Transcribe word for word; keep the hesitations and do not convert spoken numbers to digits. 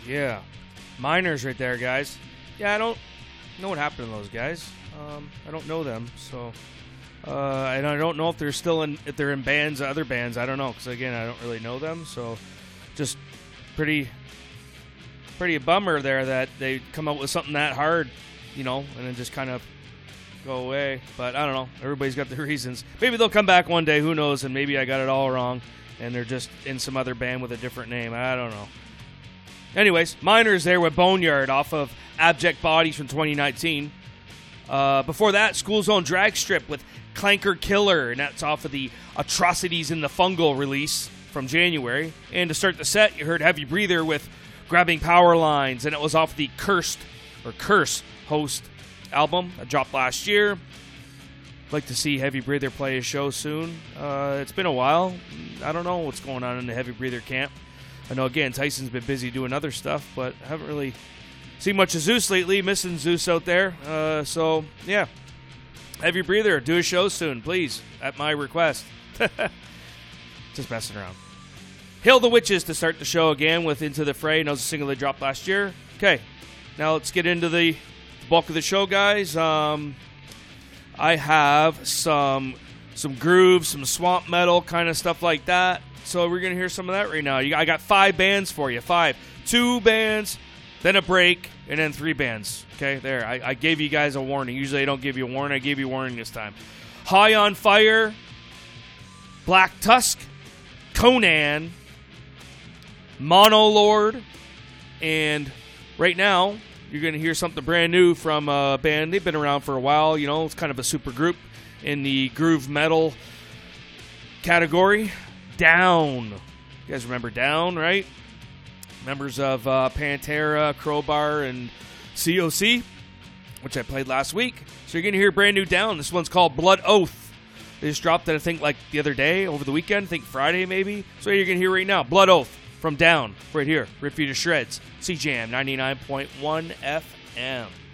Yeah. Miners right there, guys. Yeah, I don't know what happened to those guys. Um, I don't know them, so... Uh, and I don't know if they're still in, if they're in bands, other bands. I don't know, because, again, I don't really know them, so... Just pretty... Pretty a bummer there that they come up with something that hard, you know, and then just kind of go away. But I don't know. Everybody's got their reasons. Maybe they'll come back one day. Who knows? And maybe I got it all wrong, and they're just in some other band with a different name. I don't know. Anyways, Miners there with Boneyard off of Abject Bodies from twenty nineteen. Uh, before that, School Zone Drag Strip with Clanker Killer, and that's off of the Atrocities in the Fungal release from January. And to start the set, you heard Heavy Breather with Grabbing Power Lines, and it was off the Cursed, or Curse Host album that dropped last year. I'd like to see Heavy Breather play a show soon. Uh, it's been a while. I don't know what's going on in the Heavy Breather camp. I know, again, Tyson's been busy doing other stuff, but I haven't really seen much of Zeus lately. Missing Zeus out there. Uh, so, yeah. Heavy Breather, do a show soon, please, at my request. Just messing around. Hail the Witches to start the show again with Into the Fray. That was a single they dropped last year. Okay, now let's get into the bulk of the show, guys. Um, I have some some grooves, some swamp metal kind of stuff like that. So we're going to hear some of that right now. You, I got five bands for you. Five. Two bands, then a break, and then three bands. Okay, there. I, I gave you guys a warning. Usually I don't give you a warning. I gave you a warning this time. High on Fire, Black Tusk, Conan, Monolord, and right now you're going to hear something brand new from a band. They've been around for a while. You know, it's kind of a super group in the groove metal category. Down. You guys remember Down, right? Members of uh, Pantera, Crowbar, and C O C, which I played last week. So you're going to hear brand new Down. This one's called Blood Oath. They just dropped it, I think, like the other day, over the weekend. I think Friday, maybe. So you're going to hear right now, Blood Oath from Down, right here. Rip you to shreds. C J M ninety-nine point one F M.